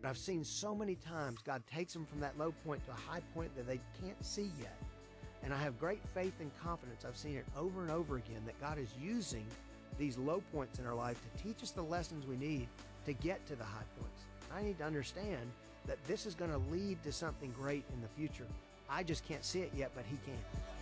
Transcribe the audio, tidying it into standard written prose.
I've seen so many times God takes them from that low point to a high point that they can't see yet. And I have great faith and confidence. I've seen it over and over again that God is using these low points in our life to teach us the lessons we need to get to the high points. I need to understand that this is going to lead to something great in the future. I just can't see it yet, but He can.